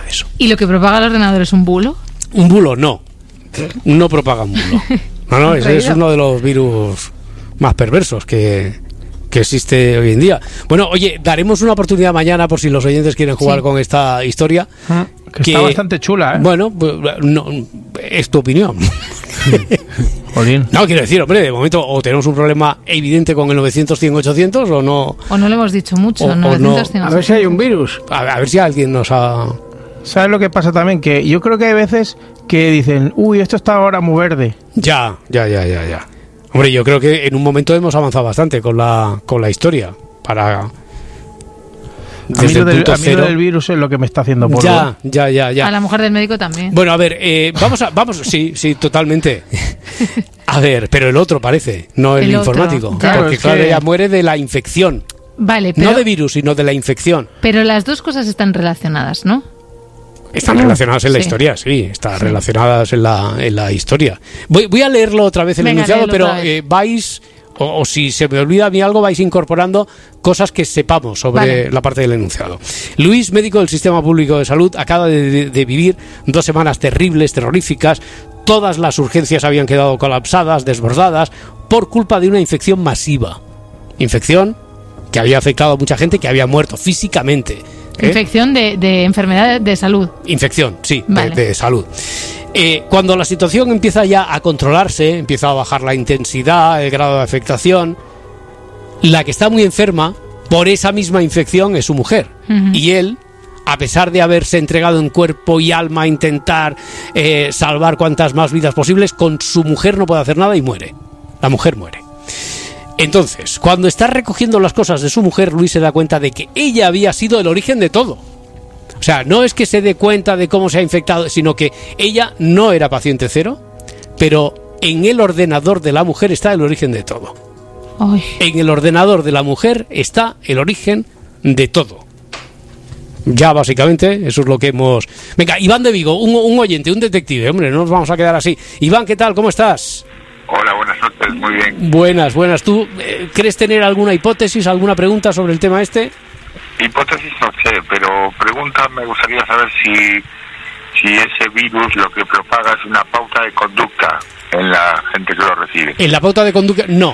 de eso. ¿Y lo que propaga el ordenador es un bulo? Un bulo, no. No propaga un bulo. No, ese es uno de los virus más perversos que existe hoy en día. Bueno, oye, daremos una oportunidad mañana por si los oyentes quieren jugar con esta historia. Que está bastante chula, ¿eh? Bueno, no, es tu opinión. No, quiero decir, hombre, de momento o tenemos un problema evidente con el 900-100-800 o no. O no le hemos dicho mucho. 900, no. A ver si hay un virus. A ver si alguien nos ha... ¿Sabes lo que pasa también? Que yo creo que hay veces que dicen, uy, esto está ahora muy verde. Ya. Hombre, yo creo que en un momento hemos avanzado bastante con la historia para... A mí lo del virus es lo que me está haciendo polvo. Ya. A la mujer del médico también. Bueno, a ver, vamos, sí, totalmente. A ver, pero el otro parece, no el informático. Claro, porque claro, ella muere de la infección. Vale, pero... No de virus, sino de la infección. Pero las dos cosas están relacionadas, ¿no? Están relacionadas en la historia, sí. Están relacionadas en la historia. Voy a leerlo otra vez el enunciado, pero vais... O si se me olvida a mí algo, vais incorporando cosas que sepamos sobre la parte del enunciado. Luis, médico del Sistema Público de Salud, acaba de vivir 2 semanas terribles, terroríficas. Todas las urgencias habían quedado colapsadas, desbordadas, por culpa de una infección masiva. Infección que había afectado a mucha gente, que había muerto físicamente. Infección de enfermedad de salud. Infección, sí, de salud. Cuando la situación empieza ya a controlarse, empieza a bajar la intensidad, el grado de afectación, la que está muy enferma por esa misma infección es su mujer. Y él, a pesar de haberse entregado en cuerpo y alma a intentar salvar cuantas más vidas posibles, con su mujer no puede hacer nada y muere. La mujer muere. Entonces, cuando está recogiendo las cosas de su mujer, Luis se da cuenta de que ella había sido el origen de todo. O sea, no es que se dé cuenta de cómo se ha infectado, sino que ella no era paciente cero, pero en el ordenador de la mujer está el origen de todo. Ay. En el ordenador de la mujer está el origen de todo. Ya básicamente, eso es lo que hemos... Venga, Iván de Vigo, un oyente, un detective, hombre, no nos vamos a quedar así. Iván, ¿qué tal? ¿Cómo estás? Hola, buenas noches, muy bien. Buenas. ¿Tú crees tener alguna hipótesis, alguna pregunta sobre el tema este? Hipótesis no sé, pero me gustaría saber si ese virus lo que propaga es una pauta de conducta en la gente que lo recibe. En la pauta de conducta, no.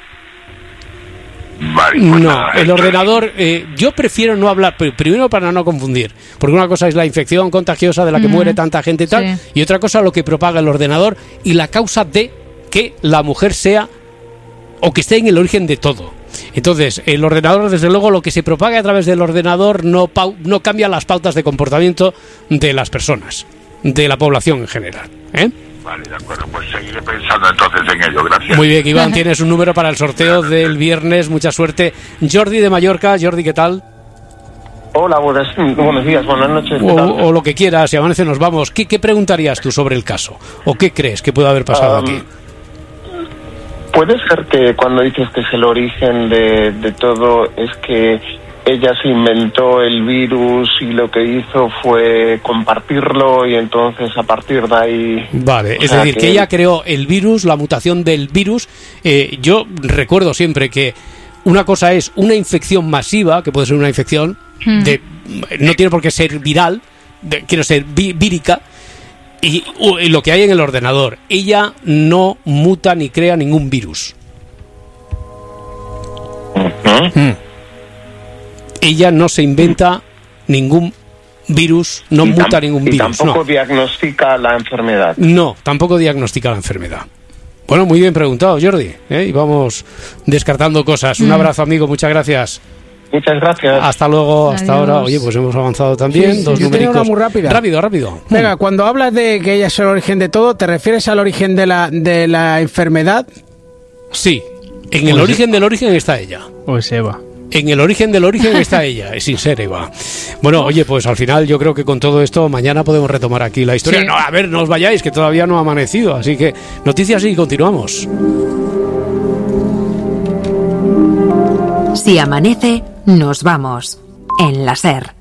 Vale, pues no, nada, el ordenador, yo prefiero no hablar, primero para no confundir, porque una cosa es la infección contagiosa de la que muere tanta gente y tal, y otra cosa lo que propaga el ordenador y la causa de que la mujer sea o que esté en el origen de todo. Entonces, el ordenador, desde luego, lo que se propaga a través del ordenador no cambia las pautas de comportamiento de las personas, de la población en general. Vale, de acuerdo, pues seguiré pensando entonces en ello, gracias. Muy bien, Iván, tienes un número para el sorteo del viernes, mucha suerte. Jordi de Mallorca, Jordi, ¿qué tal? Hola, buenos días, buenas noches. O lo que quieras, si amanece nos vamos. ¿Qué preguntarías tú sobre el caso? ¿O qué crees que puede haber pasado aquí? ¿Puede ser que cuando dices que es el origen de todo es que ella se inventó el virus y lo que hizo fue compartirlo y entonces a partir de ahí... Vale, es decir, que ella creó el virus, la mutación del virus. Yo recuerdo siempre que una cosa es una infección masiva, que puede ser una infección no tiene por qué ser viral, quiero ser vírica, y lo que hay en el ordenador. Ella no muta ni crea ningún virus. Ella no se inventa ningún virus, no muta ningún virus. Y tampoco diagnostica la enfermedad. No, tampoco diagnostica la enfermedad. Bueno, muy bien preguntado, Jordi. Y vamos descartando cosas. Un abrazo, amigo, muchas gracias. Muchas gracias. Hasta luego, hasta ahora. Oye, pues hemos avanzado también. Sí, dos yo tenía numéricos. una muy rápida. Rápido. Venga, cuando hablas de que ella es el origen de todo, ¿te refieres al origen de la enfermedad? Sí. En el origen del origen está ella. O es Eva. En el origen del origen está ella, es sin ser Eva. Bueno, oye, pues al final yo creo que con todo esto mañana podemos retomar aquí la historia. Sí. No, a ver, no os vayáis, que todavía no ha amanecido. Así que noticias y continuamos. Si amanece, nos vamos. En la SER.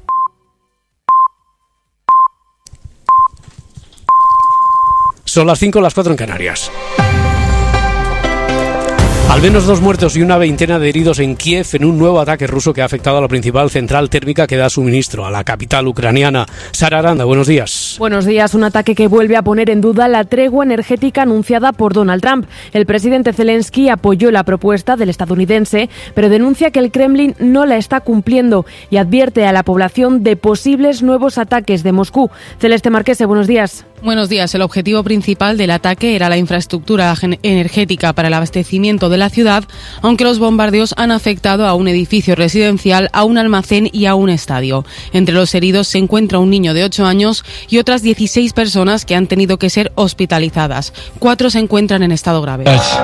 Son las 5, las 4 en Canarias. Al menos 2 muertos y una veintena de heridos en Kiev en un nuevo ataque ruso que ha afectado a la principal central térmica que da suministro a la capital ucraniana. Sara Aranda, buenos días. Buenos días. Un ataque que vuelve a poner en duda la tregua energética anunciada por Donald Trump. El presidente Zelensky apoyó la propuesta del estadounidense, pero denuncia que el Kremlin no la está cumpliendo y advierte a la población de posibles nuevos ataques de Moscú. Celeste Marquese, buenos días. Buenos días. El objetivo principal del ataque era la infraestructura energética para el abastecimiento de la ciudad, aunque los bombardeos han afectado a un edificio residencial, a un almacén y a un estadio. Entre los heridos se encuentra un niño de 8 años y otras 16 personas que han tenido que ser hospitalizadas. 4 se encuentran en estado grave.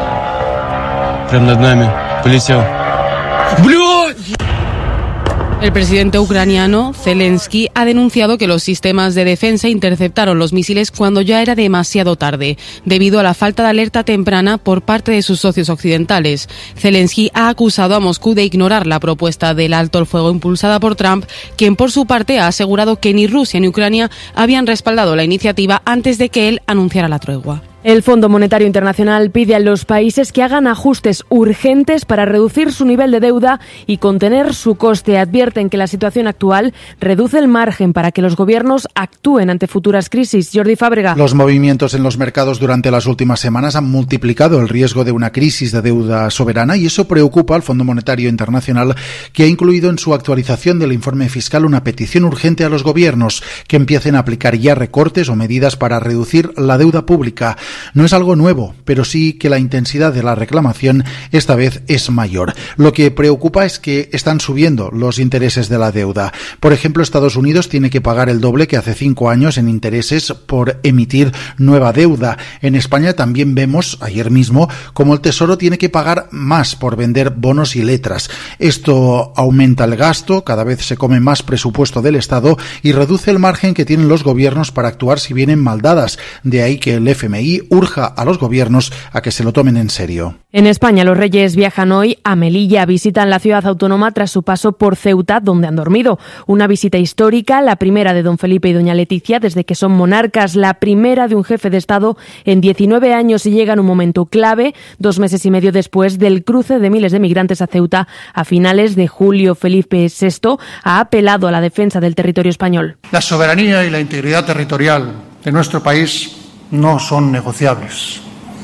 El presidente ucraniano, Zelensky, ha denunciado que los sistemas de defensa interceptaron los misiles cuando ya era demasiado tarde, debido a la falta de alerta temprana por parte de sus socios occidentales. Zelensky ha acusado a Moscú de ignorar la propuesta del alto el fuego impulsada por Trump, quien por su parte ha asegurado que ni Rusia ni Ucrania habían respaldado la iniciativa antes de que él anunciara la tregua. El Fondo Monetario Internacional pide a los países que hagan ajustes urgentes para reducir su nivel de deuda y contener su coste. Advierten que la situación actual reduce el margen para que los gobiernos actúen ante futuras crisis. Jordi Fábrega. Los movimientos en los mercados durante las últimas semanas han multiplicado el riesgo de una crisis de deuda soberana y eso preocupa al Fondo Monetario Internacional, que ha incluido en su actualización del informe fiscal una petición urgente a los gobiernos que empiecen a aplicar ya recortes o medidas para reducir la deuda pública. No es algo nuevo, pero sí que la intensidad de la reclamación esta vez es mayor. Lo que preocupa es que están subiendo los intereses de la deuda. Por ejemplo, Estados Unidos tiene que pagar el doble que hace 5 años en intereses por emitir nueva deuda. En España también vemos, ayer mismo, como el Tesoro tiene que pagar más por vender bonos y letras. Esto aumenta el gasto, cada vez se come más presupuesto del Estado y reduce el margen que tienen los gobiernos para actuar si vienen mal dadas. De ahí que el FMI urja a los gobiernos a que se lo tomen en serio. En España, los Reyes viajan hoy a Melilla, visitan la ciudad autónoma tras su paso por Ceuta, donde han dormido. Una visita histórica, la primera de don Felipe y doña Leticia desde que son monarcas, la primera de un jefe de Estado en 19 años y llega en un momento clave, 2 meses y medio después del cruce de miles de migrantes a Ceuta a finales de julio. Felipe VI ha apelado a la defensa del territorio español. La soberanía y la integridad territorial de nuestro país no son negociables,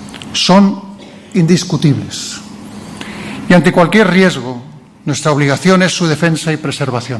son indiscutibles. Y ante cualquier riesgo, nuestra obligación es su defensa y preservación.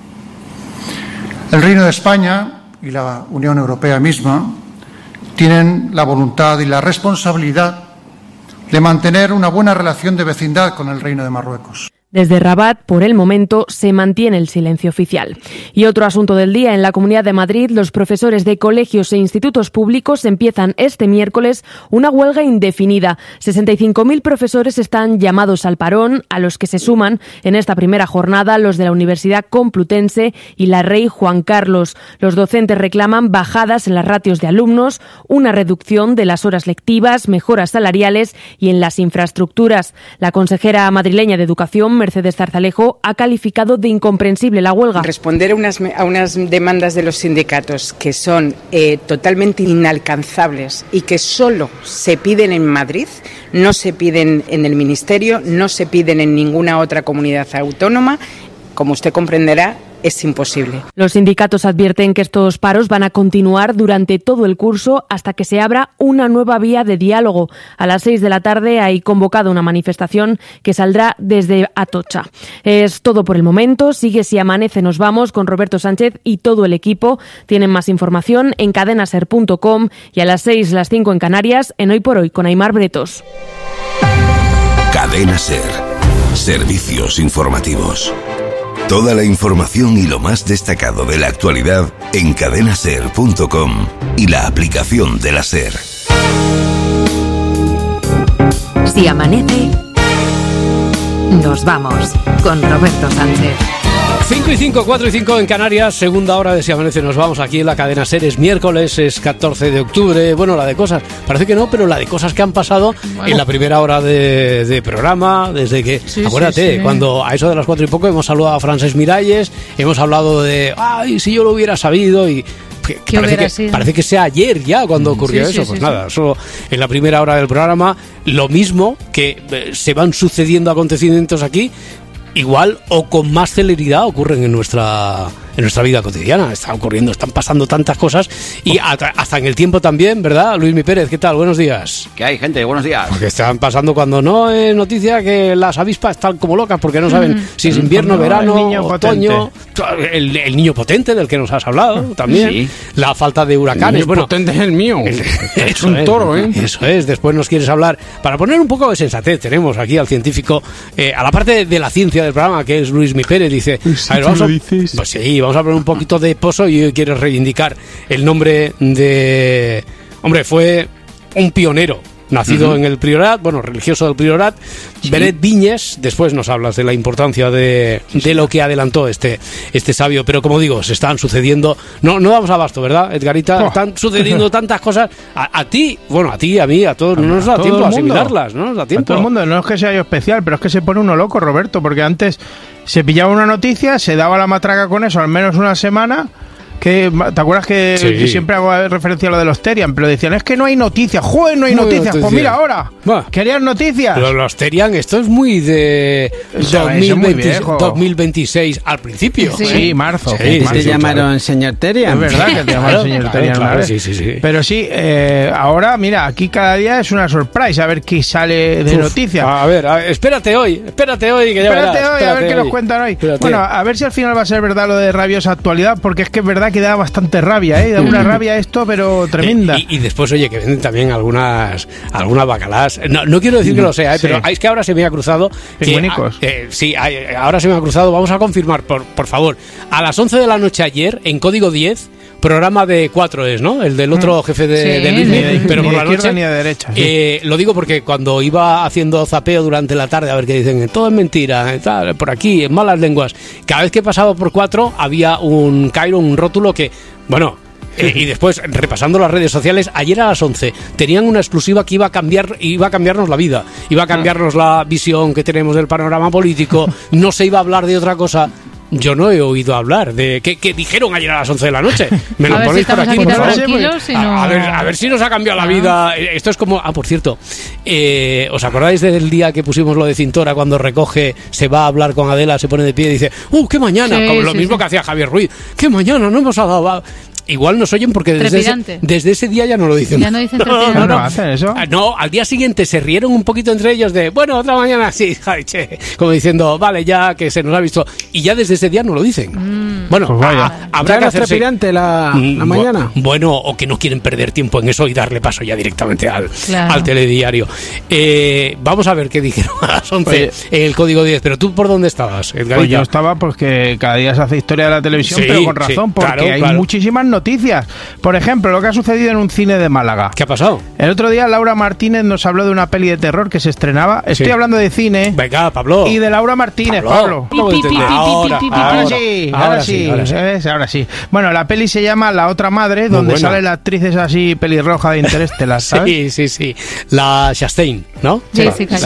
El Reino de España y la Unión Europea misma tienen la voluntad y la responsabilidad de mantener una buena relación de vecindad con el Reino de Marruecos. Desde Rabat, por el momento, se mantiene el silencio oficial. Y otro asunto del día, en la Comunidad de Madrid, los profesores de colegios e institutos públicos empiezan este miércoles una huelga indefinida. 65.000 profesores están llamados al parón, a los que se suman en esta primera jornada los de la Universidad Complutense y la Rey Juan Carlos. Los docentes reclaman bajadas en las ratios de alumnos, una reducción de las horas lectivas, mejoras salariales y en las infraestructuras. La consejera madrileña de Educación, Mercedes Zarzalejo, ha calificado de incomprensible la huelga. Responder a unas demandas de los sindicatos que son totalmente inalcanzables y que solo se piden en Madrid, no se piden en el Ministerio, no se piden en ninguna otra comunidad autónoma, como usted comprenderá, es imposible. Los sindicatos advierten que estos paros van a continuar durante todo el curso hasta que se abra una nueva vía de diálogo. A las 6 de la tarde hay convocada una manifestación que saldrá desde Atocha. Es todo por el momento. Sigue Si Amanece Nos Vamos con Roberto Sánchez y todo el equipo. Tienen más información en cadenaser.com y a las 6, las 5 en Canarias, en Hoy por Hoy con Aimar Bretos. Cadena Ser. Servicios informativos. Toda la información y lo más destacado de la actualidad en cadenaser.com y la aplicación de la SER. Si amanece, nos vamos con Roberto Sánchez. 5 y 5, 4 y 5 en Canarias, segunda hora de Si Amanece Nos Vamos aquí en la cadena SER. Es miércoles, es 14 de octubre. Bueno, la de cosas, parece que no, pero la de cosas que han pasado en la primera hora de programa, desde que, acuérdate, cuando a eso de las 4 y poco hemos saludado a Francesc Miralles, hemos hablado de, ay, si yo lo hubiera sabido, y parece que sea ayer ya cuando ocurrió eso. Pues nada, solo en la primera hora del programa, lo mismo que se van sucediendo acontecimientos aquí, igual o con más celeridad ocurren en nuestra vida cotidiana. Están pasando tantas cosas y hasta en el tiempo también, ¿verdad? Luismi Pérez, ¿qué tal? Buenos días. ¿Qué hay, gente? Buenos días. Porque están pasando cuando no es noticia que las avispas están como locas porque no saben si es invierno, verano, otoño. El niño potente del que nos has hablado también. Sí. La falta de huracanes. El niño potente es el mío. Es un toro, ¿eh? Eso es. Después nos quieres hablar, para poner un poco de sensatez, tenemos aquí al científico, a la parte de la ciencia del programa, que es Luismi Pérez. Dice, a ver, pues sí, vamos a poner un poquito de pozo y hoy quieres reivindicar el nombre de... Hombre, fue un pionero, nacido en el Priorat, religioso del Priorat, Benet Viñes. Después nos hablas de la importancia de lo que adelantó este sabio, pero como digo, se están sucediendo, no damos abasto, ¿verdad, Edgarita? Están sucediendo tantas cosas, a ti, a mí, a todos, no nos da tiempo a asimilarlas, no nos da tiempo. A todo el mundo, no es que sea yo especial, pero es que se pone uno loco, Roberto, porque antes se pillaba una noticia, se daba la matraca con eso al menos una semana. ¿Te acuerdas que siempre hago referencia a lo de los Terian? Pero decían, es que no hay noticias. ¡Joder, no hay noticias! Pues mira ahora, ¿querían noticias? Los Terian, esto es muy de 2026 al principio. Sí, marzo. ¿Te llamaron señor Terian? Es verdad que te llamaron señor Terian una vez. Sí. Pero sí, ahora, mira, aquí cada día es una surprise, a ver qué sale de noticias. A ver, espérate hoy, que ya verás. A ver qué nos cuentan hoy. Bueno, a ver si al final va a ser verdad lo de rabiosa actualidad, porque es que es verdad que da bastante rabia, da una rabia esto, pero tremenda. Y después, oye, que venden también algunas bacalás. No quiero decir que lo sea, pero es que ahora se me ha cruzado. Ahora se me ha cruzado. Vamos a confirmar, por favor. A las 11 de la noche ayer, en Código 10, programa de 4 es, ¿no? El del otro jefe de Luis, pero por la noche. Ni de derecha. Lo digo porque cuando iba haciendo zapeo durante la tarde, a ver qué dicen, todo es mentira, tal, por aquí, en malas lenguas. Cada vez que pasaba por 4 había un cairo, un rótulo que, y después, repasando las redes sociales, ayer a las 11 tenían una exclusiva que iba a cambiarnos la vida, iba a cambiarnos la visión que tenemos del panorama político, no se iba a hablar de otra cosa. Yo no he oído hablar de qué dijeron ayer a las 11 de la noche. Me lo ponéis por aquí, por favor. A ver si nos ha cambiado la vida. Esto es como... por cierto, ¿os acordáis del día que pusimos lo de Cintora, cuando recoge, se va a hablar con Adela, se pone de pie y dice, ¡qué mañana! Como lo mismo que hacía Javier Ruiz. ¡Qué mañana! No hemos dado... Igual nos oyen porque desde ese día ya no lo dicen. Ya no dicen no hacen eso. No, al día siguiente se rieron un poquito entre ellos de, otra mañana sí, como diciendo, vale, ya que se nos ha visto. Y ya desde ese día no lo dicen. Pues habrá que hacerse trepidante la mañana. O que no quieren perder tiempo en eso y darle paso ya directamente al telediario. Vamos a ver qué dijeron a las 11 en el Código 10. Pero tú, ¿por dónde estabas, Edgarita? Pues yo estaba porque cada día se hace historia de la televisión, pero con razón, porque hay muchísimas noticias. Por ejemplo, lo que ha sucedido en un cine de Málaga. ¿Qué ha pasado? El otro día Laura Martínez nos habló de una peli de terror que se estrenaba. Estoy hablando de cine. Venga, Pablo. Y de Laura Martínez, Pablo. Ahora sí. Bueno, la peli se llama La otra madre, donde sale la actriz esa así pelirroja de Interestelar, ¿sabes? Sí. La Chastain, ¿no? Jessica.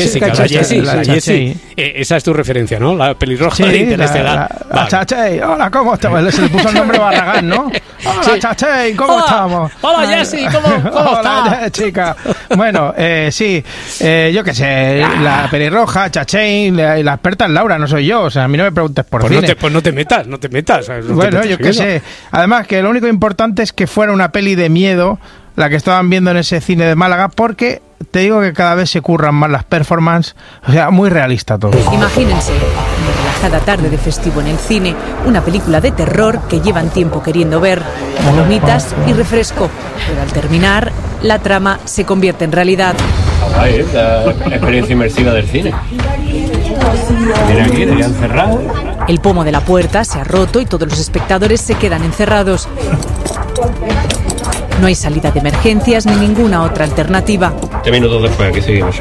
Esa es tu referencia, ¿no? La pelirroja de Interestelar. La Chastain. Hola, ¿cómo estás? Se le puso el nombre Barragán, ¿no? Hola, Chastain, ¿cómo estamos? Hola, Jessie, ¿cómo estás? Hola, chica. Bueno, yo qué sé, la pelirroja, Chastain, la experta es Laura, no soy yo, o sea, a mí no me preguntes por cine. Pues no te metas. Bueno, yo qué sé. Además, que lo único importante es que fuera una peli de miedo, la que estaban viendo en ese cine de Málaga, porque te digo que cada vez se curran más las performances, o sea, muy realista todo. Imagínense, una relajada tarde de festivo en el cine, una película de terror que llevan tiempo queriendo ver, palomitas y refresco, pero al terminar, la trama se convierte en realidad. La experiencia inmersiva del cine. Mira aquí, deberían cerrar. El pomo de la puerta se ha roto y todos los espectadores se quedan encerrados. No hay salida de emergencias ni ninguna otra alternativa. 10 minutos después, aquí seguimos.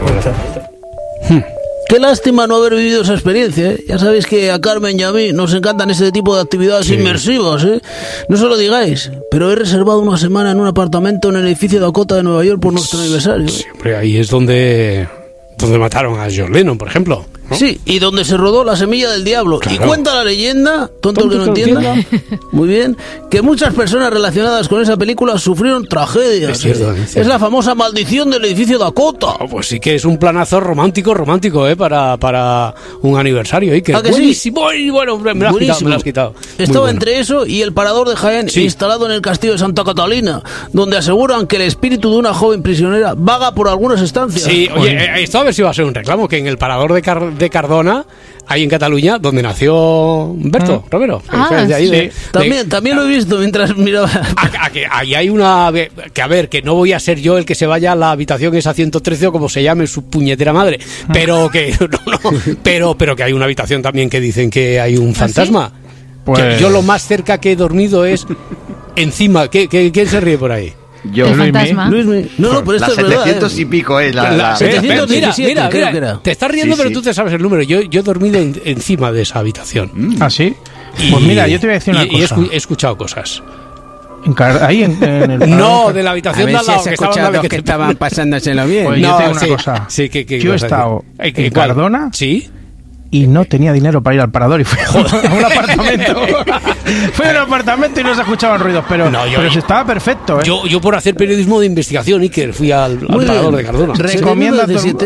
Qué lástima no haber vivido esa experiencia, ¿eh? Ya sabéis que a Carmen y a mí nos encantan este tipo de actividades inmersivas, ¿eh? No se lo digáis, pero he reservado una semana en un apartamento en el edificio Dakota de Nueva York por nuestro aniversario. Sí, hombre, ahí es donde mataron a John Lennon, por ejemplo. ¿no? Sí, y donde se rodó La semilla del diablo. Claro. Y cuenta la leyenda, tonto el que no entienda, muy bien, que muchas personas relacionadas con esa película sufrieron tragedias. Es cierto, Es la famosa maldición del edificio Dakota. Pues sí que es un planazo romántico, para un aniversario. Que ¿A que buenísimo, sí? y bueno, me lo has quitado. Estaba Muy bueno. entre eso y el parador de Jaén, instalado en el castillo de Santa Catalina, donde aseguran que el espíritu de una joven prisionera vaga por algunas estancias. Sí, oye, esto a ver si va a ser un reclamo, que en el parador de Cardona, ahí en Cataluña, donde nació Berto Romero. De ahí, También lo he visto mientras miraba. Ahí hay una... Que no voy a ser yo el que se vaya a la habitación esa 113 o como se llame su puñetera madre, pero que pero que hay una habitación también que dicen que hay un fantasma. Pues... Que yo lo más cerca que he dormido es encima. ¿Quién se ríe por ahí? Yo, Luismi. No, pero esto es verdad. 700 y pico es la 717, mira, creo que era. Te estás riendo, pero tú te sabes el número. Yo he dormido encima de esa habitación. ¿Ah, sí? Pues mira, yo te voy a decir una cosa. He escuchado cosas. Ahí en el... No, de la habitación de al lado. Si has escuchado que estaban pasándoselo bien. Pues yo te digo una cosa. Sí, yo he estado en Cardona. Sí. Y no tenía dinero para ir al parador y fui a un apartamento. Fui a un apartamento y no se escuchaban ruidos, pero se estaba perfecto, ¿eh? Yo por hacer periodismo de investigación, Iker, fui al parador de Cardona. Recomiendo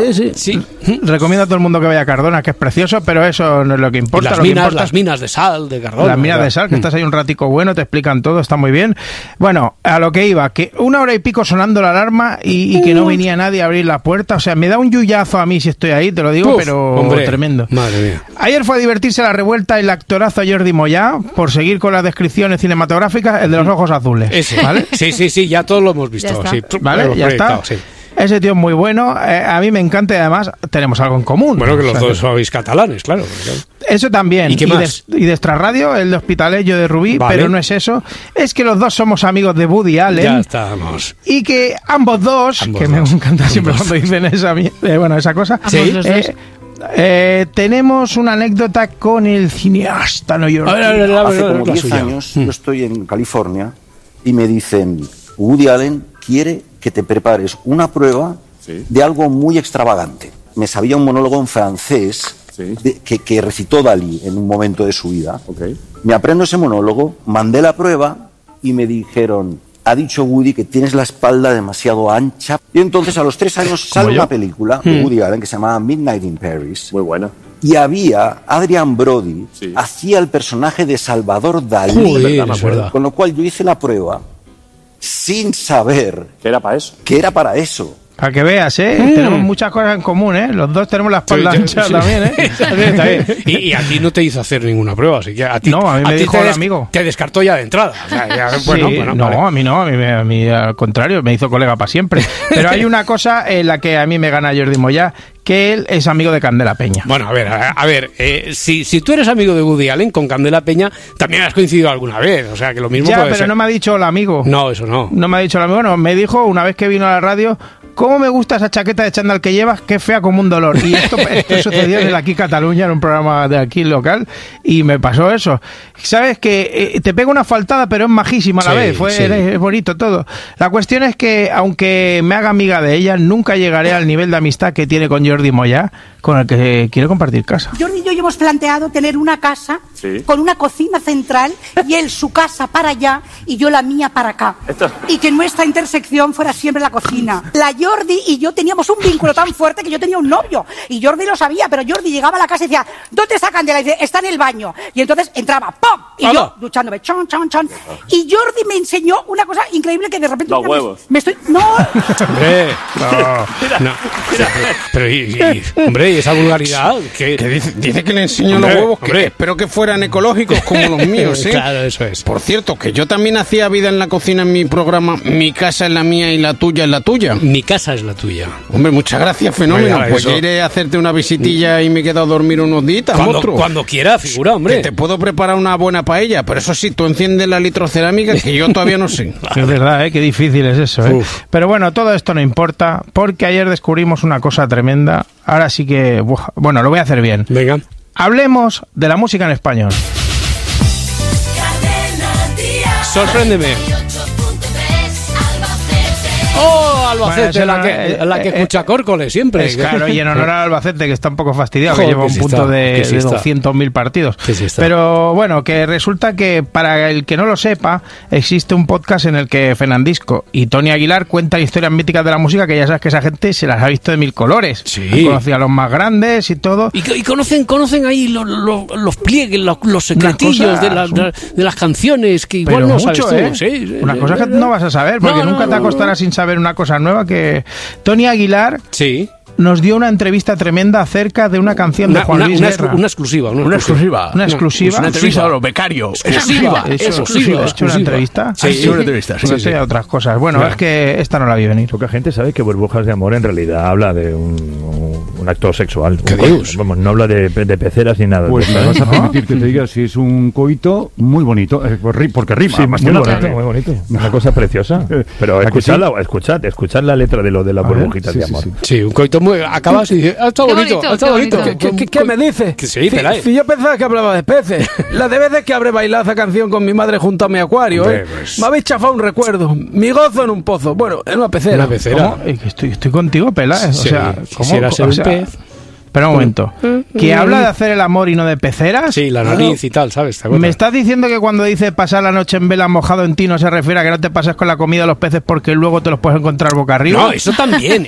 a todo el mundo que vaya a Cardona, que es precioso, pero eso no es lo que importa. Las minas de sal de Cardona. Las minas de sal, que estás ahí un ratico bueno, te explican todo, está muy bien. Bueno, a lo que iba, que 1 hora y pico sonando la alarma y que no venía nadie a abrir la puerta. O sea, me da un yuyazo a mí si estoy ahí, te lo digo, pero hombre, tremendo. Madre mía. Ayer fue a divertirse a la revuelta el actorazo Jordi Moyá, por seguir con las descripciones cinematográficas, el de los ojos azules. Ese. ¿Vale? Sí, ya todos lo hemos visto. Sí, ¿vale? Ya está. Sí. Ese tío es muy bueno, a mí me encanta y además tenemos algo en común. Bueno, que los dos sois catalanes, claro. Eso también. ¿Y qué más? Y de Extrarradio, el de Hospitalet, de Rubí, vale. Pero no es eso. Es que los dos somos amigos de Woody Allen. Ya estamos. Y que ambos dos, me encanta siempre cuando dicen esa cosa. ¿Sí? Tenemos una anécdota con el cineasta neoyorquino. Hace como 10 años yo estoy en California y me dicen, Woody Allen quiere que te prepares una prueba de algo muy extravagante. Me sabía un monólogo en francés que recitó Dalí en un momento de su vida. Me aprendo ese monólogo, mandé la prueba y me dijeron, ha dicho Woody que tienes la espalda demasiado ancha. Y entonces a los 3 años sale una película de Woody Allen que se llamaba Midnight in Paris. Muy buena. Y había Adrian Brody, hacía el personaje de Salvador Dalí. Uy, con lo cual yo hice la prueba sin saber que era para eso. Para que veas, tenemos muchas cosas en común, Los dos tenemos la espalda ancha también, Está bien. Y a ti no te hizo hacer ninguna prueba, así que a ti, no, a mí me dijo el amigo. Te descartó ya de entrada. O sea, no, vale. A mí no, a mí al contrario, me hizo colega para siempre. Pero hay una cosa en la que a mí me gana Jordi Moyá, que él es amigo de Candela Peña. Bueno, a ver, si tú eres amigo de Woody Allen, con Candela Peña también has coincidido alguna vez, o sea que lo mismo puede pero ser. No me ha dicho el amigo. No, eso no. No me ha dicho el amigo, no, me dijo una vez que vino a la radio, ¿cómo me gusta esa chaqueta de chándal que llevas? Qué fea como un dolor. Y esto sucedió en el Aquí Cataluña, en un programa de aquí local, y me pasó eso. Sabes que te pega una faltada, pero es majísima a la vez. Es bonito todo. La cuestión es que, aunque me haga amiga de ella, nunca llegaré al nivel de amistad que tiene con Jordi Moyá, con el que quiero compartir casa. Jordi y yo hemos planteado tener una casa con una cocina central y él su casa para allá y yo la mía para acá. Y que nuestra intersección fuera siempre la cocina. La Jordi y yo teníamos un vínculo tan fuerte que yo tenía un novio y Jordi lo sabía, pero Jordi llegaba a la casa y decía, ¿dónde está Candela? Y dice, está en el baño. Y entonces entraba, ¡pum! Y yo duchándome, chon, chon, chon. Y Jordi me enseñó una cosa increíble que de repente... Los huevos. Me estoy... ¡No! Pero hombre, ¿y esa vulgaridad? Que dice que le enseñó los huevos, que espero que fueran ecológicos como los míos, Claro, eso es. Por cierto, que yo también hacía vida en la cocina en mi programa Mi casa es la mía y la tuya es la tuya. Mi casa es la tuya. Hombre, muchas gracias, fenómeno. Oiga, pues yo iré a hacerte una visitilla y me quedo a dormir unos días. Cuando quiera, figura, hombre. Que te puedo preparar una buena paella, pero eso sí, tú enciendes la litrocerámica, que yo todavía no sé. Es verdad, qué difícil es eso, Pero bueno, todo esto no importa, porque ayer descubrimos una cosa tremenda. Ahora sí que, bueno, lo voy a hacer bien. Venga. Hablemos de la música en español. Sorpréndeme. ¡Oh, Albacete! Bueno, la que escucha Córcoles siempre. Es claro, y en honor al Albacete, que está un poco fastidiado, Joder, que lleva un punto de 200.000 partidos. Pero bueno, que resulta que para el que no lo sepa, existe un podcast en el que Fernandisco y Tony Aguilar cuentan historias míticas de la música, que ya sabes que esa gente se las ha visto de mil colores. Sí. Han conocido a los más grandes y todo. Y conocen ahí los pliegues, los secretillos de las canciones, que igual no mucho, sabes tú. Sí, unas cosas que no vas a saber, porque nunca te acostarás sin saber una cosa nueva. Que Tony Aguilar nos dio una entrevista tremenda acerca de una canción de Juan Luis Guerra. Una exclusiva. Una exclusiva a los becarios. Exclusiva. ¿Una entrevista? Sí, una entrevista. Sí. Otras cosas. Bueno, es que esta no la vi venir. Poca gente sabe que Burbujas de Amor en realidad habla de un acto sexual. ¿Qué dios? Vamos, no habla de peceras ni nada. Pues me vas a permitir que te diga si es un coito muy bonito, porque rima. Sí, muy bonito. Una cosa preciosa. Pero escuchad la letra de lo de las burbujitas de amor. Sí, un coito muy... Acabas y dices, está bonito. ¿Qué me dice? Que sí, Pelay. Si yo pensaba que hablaba de peces. Las de veces que habré bailado esa canción con mi madre junto a mi acuario, pues... Me habéis chafado un recuerdo. Mi gozo en un pozo. Bueno, en una pecera. Una pecera. Estoy contigo, Pelay. Sí. O sea, quisiera ser un pez. Espera un momento. ¿Que habla de hacer el amor y no de peceras? Sí, la nariz y tal, ¿sabes? ¿Me estás diciendo que cuando dice pasar la noche en vela mojado en ti no se refiere a que no te pases con la comida de los peces porque luego te los puedes encontrar boca arriba? No, eso también.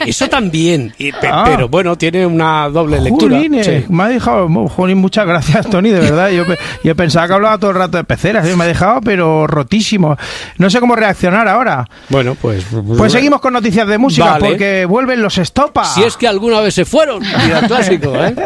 Pero bueno, tiene una doble lectura. Me ha dejado... Jolín, muchas gracias, Tony, de verdad. Yo pensaba que hablaba todo el rato de peceras. Me ha dejado, pero rotísimo. No sé cómo reaccionar ahora. Bueno, pues seguimos con noticias de música, porque vuelven los Estopa. Si es que alguna vez se fueron. Clásico.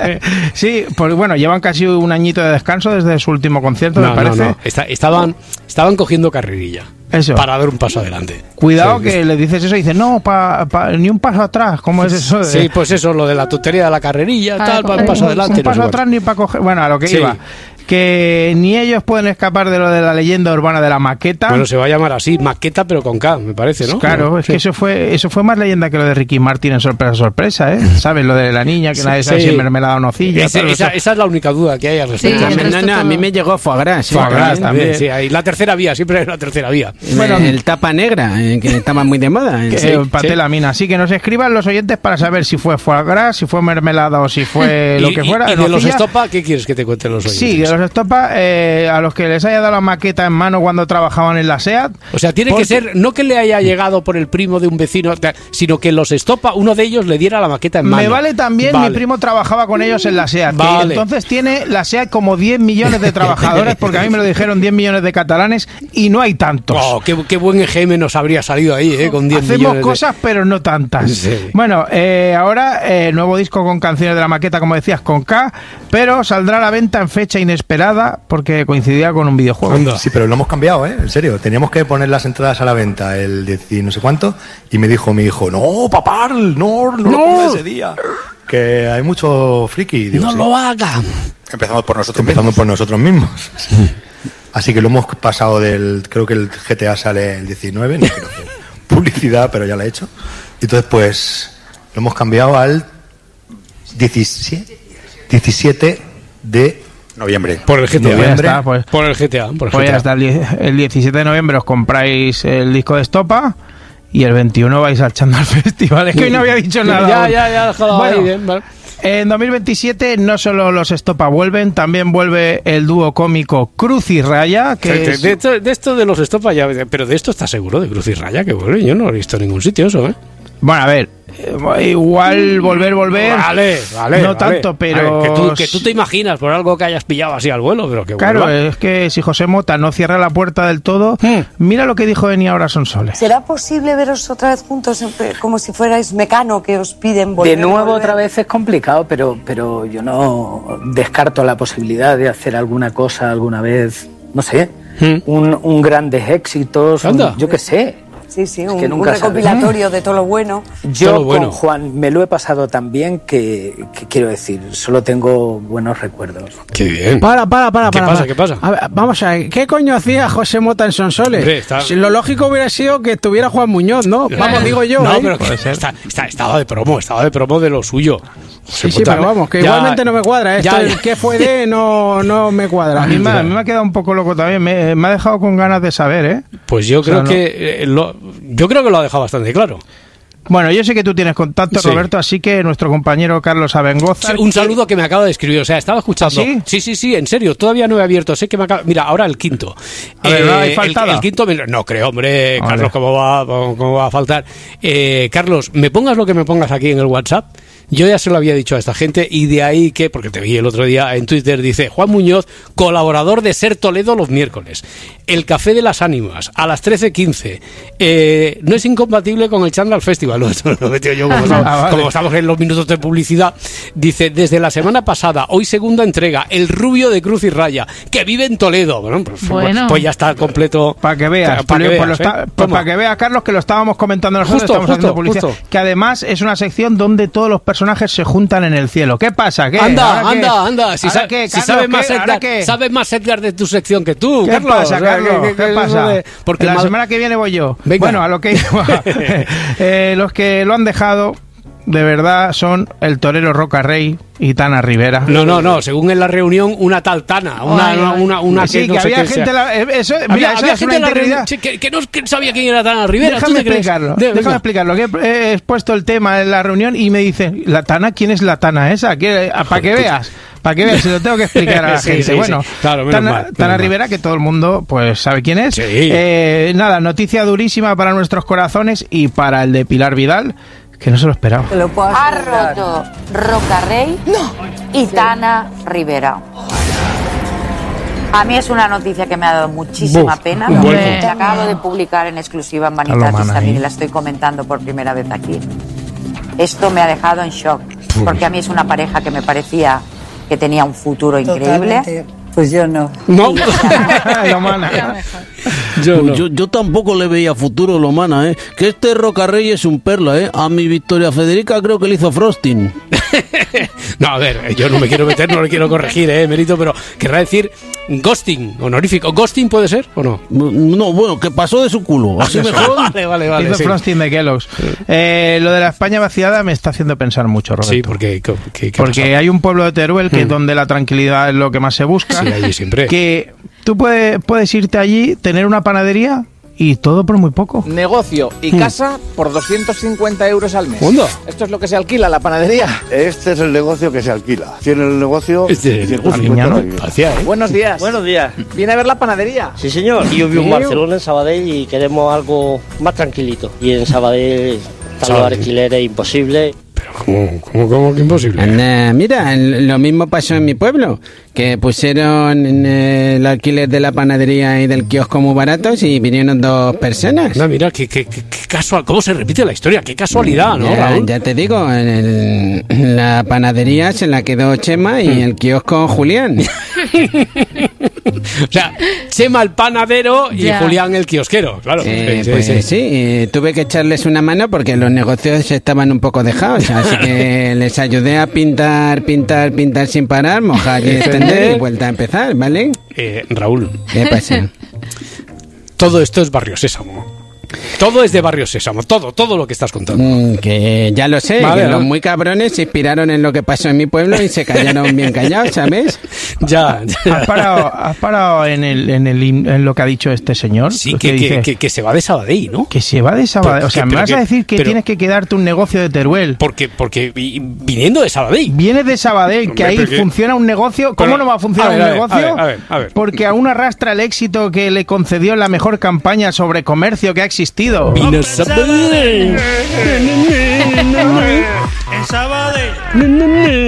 Sí, pues bueno, llevan casi un añito de descanso desde su último concierto, me parece. No. Estaban cogiendo carrerilla. Eso. Para dar un paso adelante. Cuidado que le dices eso y dices, no, ni un paso atrás. ¿Cómo es eso? Sí, pues eso, lo de la tontería de la carrerilla, un paso adelante. Un paso atrás ni para coger... Bueno, a lo que iba. Que ni ellos pueden escapar de lo de la leyenda urbana de la maqueta. Bueno, se va a llamar así, maqueta, pero con K, me parece, ¿no? Claro, es que eso fue más leyenda que lo de Ricky Martin en Sorpresa, ¿eh? ¿Sabes? Lo de la niña, que nadie sabe si es mermelada o nocilla. Esa es la única duda que hay al respecto. A mí me llegó foie gras. Foie gras también. Sí, hay la tercera vía, siempre hay la tercera vía. Bueno, el tapa negra, que estaba muy de moda. Patelamina. Así que nos escriban los oyentes para saber si fue foie gras, si fue mermelada o si fue lo que fuera. ¿Y de los Estopa qué quieres que te cuenten los oyentes? Sí, de los Estopa... a los que les haya dado la maqueta en mano cuando trabajaban en la SEAT. O sea, tiene que ser, no que le haya llegado por el primo de un vecino, sino que los Estopa, uno de ellos le diera la maqueta en mano. Me vale también, mi primo trabajaba con ellos en la SEAT. Que entonces tiene la SEAT como 10 millones de trabajadores, porque a mí me lo dijeron 10 millones de catalanes y no hay tantos. Oh, qué buen EGM nos habría salido ahí, con 10 millones. Hacemos cosas, pero no tantas. Sí. Bueno, ahora nuevo disco con canciones de la maqueta, como decías, con K, pero saldrá a la venta en fecha inesperada, porque coincidía con un videojuego. Sí, pero lo hemos cambiado, en serio. Teníamos que poner las entradas a la venta el 10 y no sé cuánto, y me dijo mi hijo, no, papá, no lo pongas ese día, que hay mucho friki. Digo, no lo haga. Empezando por nosotros mismos. Así que lo hemos pasado creo que el GTA sale el 19, no quiero hacer publicidad, pero ya la he hecho. Entonces, pues, lo hemos cambiado al 17 de noviembre. Por el GTA. Por el GTA. Hasta el 17 de noviembre os compráis el disco de Estopa y el 21 vais al Chandal Festival. Es que hoy no había dicho nada. Ya, dejado ahí bien. Vale. En 2027 no solo los Estopa vuelven, también vuelve el dúo cómico Cruz y Raya. De esto de los Estopa ya... Pero de esto estás seguro, de Cruz y Raya, que vuelve. Yo no lo he visto en ningún sitio eso, ¿eh? Bueno, a ver, igual volver. Vale. No tanto, pero... Que tú te imaginas por algo que hayas pillado así al vuelo, pero que claro, vuelva. Es que si José Mota no cierra la puerta del todo, mira lo que dijo Eni Ahora Son Soles. ¿Será posible veros otra vez juntos, como si fuerais Mecano, que os piden volver? De nuevo otra vez es complicado, pero yo no descarto la posibilidad de hacer alguna cosa alguna vez, no sé, un grandes éxitos, yo qué sé. Sí, un recopilatorio de todo lo bueno. Yo con Juan me lo he pasado tan bien que quiero decir, solo tengo buenos recuerdos. Qué bien. Para. ¿Qué pasa? A ver, vamos a ver, ¿qué coño hacía José Mota en Sonsoles? Si lo lógico hubiera sido que estuviera Juan Muñoz, ¿no? Vamos, digo yo. No, pero estaba de promo de lo suyo. Sí, pero vamos, que igualmente no me cuadra. Esto el que fue de no me cuadra. A mí me ha quedado un poco loco también. Me ha dejado con ganas de saber, ¿eh? Pues yo creo que yo creo que lo ha dejado bastante claro. Bueno, yo sé que tú tienes contacto, Sí. Roberto, así que nuestro compañero Carlos Abengoza... Sí, un saludo que me acaba de escribir, o sea, estaba escuchando. ¿Ah, Sí, en serio, todavía no he abierto, sé que me acaba... Mira, ahora el quinto. A ver, ¿no hay faltada? El quinto, no creo, hombre, Vale. Carlos, ¿cómo va a faltar? Carlos, me pongas lo que me pongas aquí en el WhatsApp. Yo ya se lo había dicho a esta gente y de ahí que, porque te vi el otro día en Twitter, dice Juan Muñoz, colaborador de Ser Toledo los miércoles. El Café de las Ánimas, a las 13:15. No es incompatible con el Chandal Festival. Lo he metido yo como estamos en los minutos de publicidad. Dice, desde la semana pasada, hoy segunda entrega, El Rubio de Cruz y Raya, que vive en Toledo. Bueno, pues ya está completo. Para que veas, para que veas, Carlos, que lo estábamos comentando nosotros, estamos haciendo publicidad. Que además es una sección donde todos los personajes se juntan en el cielo. ¿Qué pasa? ¿Qué? Anda. Si sabes más, Edgar, de tu sección que tú, ¿Qué Carlos? pasa, Carlos? ¿Qué pasa? Porque la semana que viene voy yo. Venga. Bueno, a lo que iba. Los que lo han dejado, de verdad, son el torero Roca Rey y Tana Rivera. No, según en la reunión, una tal Tana, una sí, que no había sé gente... Había gente en la reunión que no sabía quién era Tana Rivera. Déjame explicarlo, que he expuesto el tema en la reunión y me dicen, ¿la Tana? ¿Quién es la Tana esa? Para que veas. Para que veas, se lo tengo que explicar a la gente. Sí, bueno, claro, Tana Rivera, que todo el mundo pues sabe quién es. Sí. Nada, noticia durísima para nuestros corazones y para el de Pilar Vidal, que no se lo esperaba. Ha roto Roca Rey y Tana Rivera. A mí es una noticia que me ha dado muchísima pena. Que acabo de publicar en exclusiva en Vanitatis, también la estoy comentando por primera vez aquí. Esto me ha dejado en shock, porque a mí es una pareja que me parecía que tenía un futuro increíble. Totalmente. Pues yo no. No. Yo tampoco le veía futuro, Lomana, que este Roca Rey es un perla, A mi Victoria Federica creo que le hizo frosting. No, a ver, yo no me quiero meter, no le quiero corregir, Merito, pero querrá decir ghosting, honorífico. ¿Ghosting puede ser o no? No, bueno, que pasó de su culo. Así mejor. Vale. Hizo frosting de Kellogg's. Lo de la España vaciada me está haciendo pensar mucho, Roberto. Sí, porque hay un pueblo de Teruel que donde la tranquilidad es lo que más se busca. Sí, allí siempre. Que tú puedes irte allí, tener una panadería y todo por muy poco. Negocio y casa por 250 euros al mes. ¿Onda? Esto es lo que se alquila, la panadería. Este es el negocio que se alquila. Tiene el negocio... Buenos días. Buenos días. ¿Viene a ver la panadería? Sí, señor. Y yo vivo en Barcelona, en Sabadell, y queremos algo más tranquilito. Y en Sabadell están los alquileres imposibles. ¿Cómo que imposible? Anda, mira, lo mismo pasó en mi pueblo, que pusieron el alquiler de la panadería y del kiosco muy baratos y vinieron 2 personas. No, mira, qué casual, cómo se repite la historia, qué casualidad, ¿no, Raúl? Ya te digo, la panadería se la quedó Chema y el kiosco Julián. O sea, Chema el panadero y Julián el kiosquero, claro. Sí, tuve que echarles una mano porque los negocios estaban un poco dejados, así que les ayudé a pintar sin parar, mojar y extender y vuelta a empezar, ¿vale? Raúl. ¿Qué pasa? Todo esto es Barrio Sésamo. Todo es de Barrio Sésamo, todo lo que estás contando. Que ya lo sé, vale, que los muy cabrones se inspiraron en lo que pasó en mi pueblo y se callaron bien callados, ¿sabes? Ya. ¿Has parado en lo que ha dicho este señor? Sí, que se va de Sabadell, ¿no? Que se va de Sabadell. O sea, me vas a decir que tienes que quedarte un negocio de Teruel. Porque viniendo de Sabadell. Vienes de Sabadell, que ahí funciona un negocio. ¿Cómo no va a funcionar un negocio? A ver. Porque aún arrastra el éxito que le concedió la mejor campaña sobre comercio que ha existido. Vino Sabadell. En Sabadell.